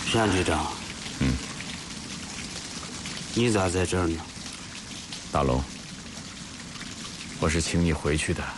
单局长，你咋在这儿呢？ 大龙，我是请你回去的。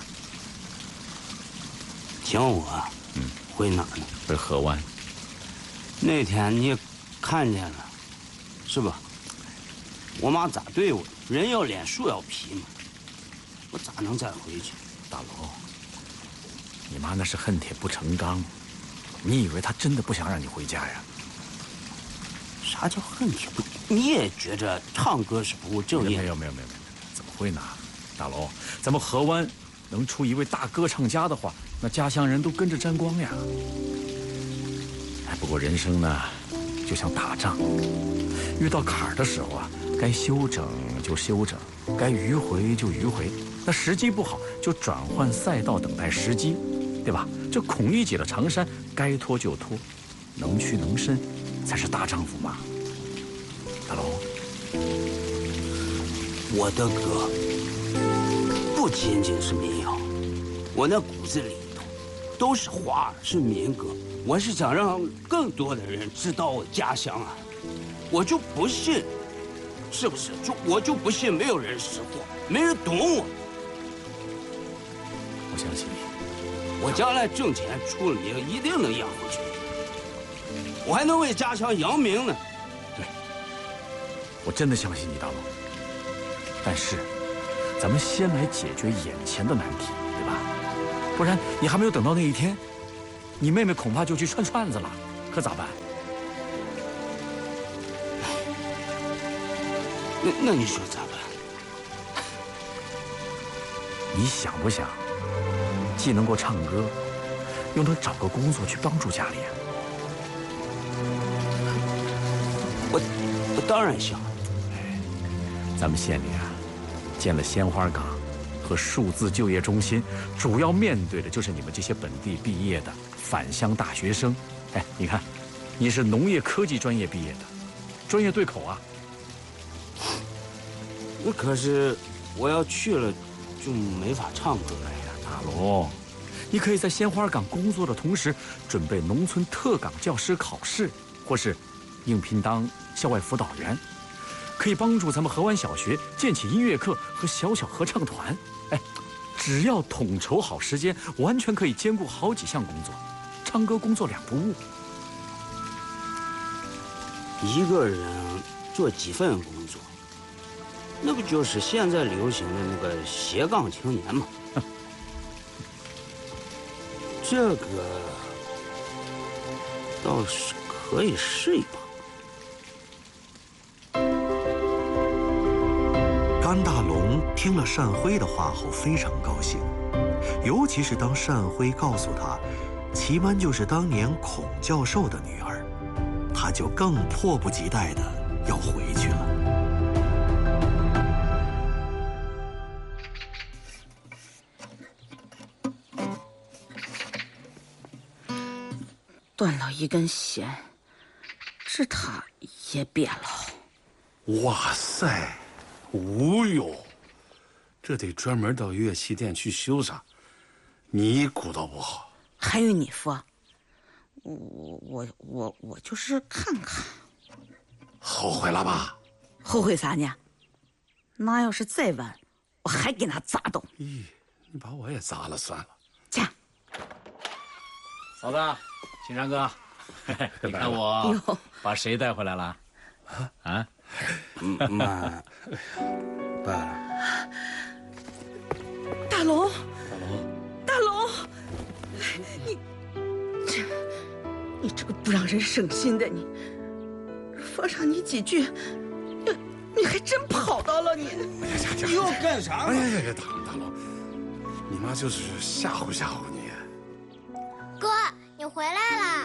请我？回哪儿呢？ 回河湾。 那天你也看见了，是吧？我妈咋对我的？人要脸，树要皮嘛。我咋能再回去？ 大龙，你妈那是恨铁不成钢，你以为她真的不想让你回家呀？ 啥叫恨铁不？你也觉着唱歌是不务正业？ 没有，怎么会呢？大龙，咱们河湾能出一位大歌唱家的话，那家乡人都跟着沾光呀。哎，不过人生呢，就像打仗，遇到坎儿的时候啊，该休整就休整，该迂回就迂回。那时机不好，就转换赛道，等待时机，对吧？这孔乙己的长衫，该脱就脱，能屈能伸，才是大丈夫嘛。大龙， 我的歌不仅仅是民谣，我那骨子里头都是花儿，是民歌。我是想让更多的人知道我家乡啊！我就不信，是不是？我就不信没有人识货，没人懂我。 我相信你， 我将来挣钱出了名，一定能养活全家，我还能为家乡扬名呢。 对，我真的相信你，大龙。但是，咱们先来解决眼前的难题，对吧？不然你还没有等到那一天，你妹妹恐怕就去串串子了，可咋办？ 那你说咋办？ 你想不想，既能够唱歌，又能找个工作去帮助家里啊？ 我当然想。 咱们县里啊，建了鲜花岗和数字就业中心，主要面对的就是你们这些本地毕业的返乡大学生。哎，你看，你是农业科技专业毕业的，专业对口啊。 那可是我要去了，就没法唱歌了呀。 大龙，你可以在鲜花岗工作的同时，准备农村特岗教师考试，或是应聘当校外辅导员，可以帮助咱们河湾小学建起音乐课和小小合唱团。哎，只要统筹好时间，完全可以兼顾好几项工作，唱歌工作两不误。 一个人做几份工作，那不就是现在流行的那个斜杠青年吗？这个倒是可以试一把。 甘大龙听了单辉的话后非常高兴，尤其是当单辉告诉他，齐曼就是当年孔教授的女儿，他就更迫不及待地要回去了。 断了一根弦，这塔也瘪了。 哇塞，无哟，这得专门到乐器店去修缮。你鼓捣不好， 还有你夫，我就是看看。 后悔了吧？ 后悔啥呢？那要是再晚，我还给他砸倒。 咦，你把我也砸了算了。 去， 嫂子，青山哥，你看我把谁带回来了？啊？ 妈，爸， 大龙，大龙，你这个不让人省心的你，说上你几句，你还真跑到了你。 你要干啥？ 哎呀，大龙，你妈就是吓唬吓唬你。 哥，你回来啦！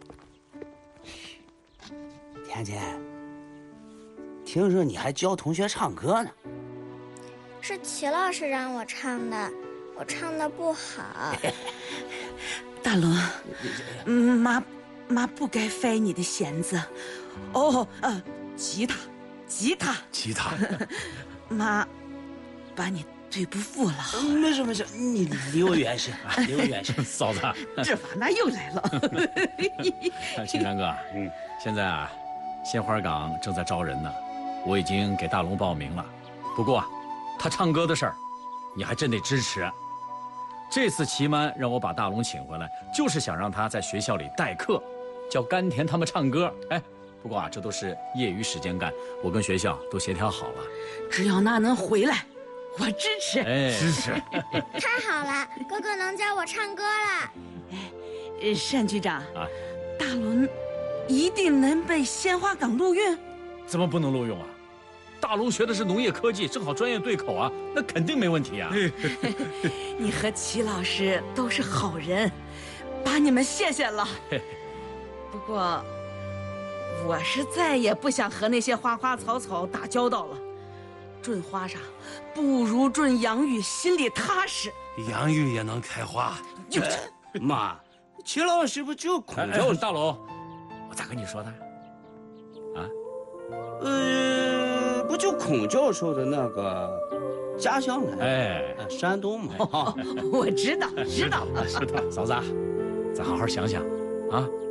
甜甜，听说你还教同学唱歌呢？ 是齐老师让我唱的，我唱的不好。 大龙，妈不该翻你的弦子。哦，吉他。 吉他， 妈把你对不富了。 没事没事，你离我远些，离我远些。 嫂子， 这法那又来了。 青山哥，现在啊，鲜花岗正在招人呢，我已经给大龙报名了。不过，他唱歌的事儿，你还真得支持。这次齐曼让我把大龙请回来，就是想让他在学校里代课，教甘甜他们唱歌。哎，不过啊，这都是业余时间干，我跟学校都协调好了。 只要那能回来，我支持。 哎，支持。 太好了，哥哥能教我唱歌了。 单局长啊， 大龙一定能被鲜花岗录用？ 怎么不能录用啊？大龙学的是农业科技，正好专业对口啊，那肯定没问题啊。 你和齐老师都是好人，把你们谢谢了。不过，我是再也不想和那些花花草草打交道了。种花上不如种洋芋，心里踏实。 洋芋也能开花。 就妈，齐老师不就孔教授？ 大龙，我咋跟你说的？啊？ 不就孔教授的那个家乡来？ 哎， 山东嘛。 我知道，知道。 是的，嫂子，咱好好想想，啊。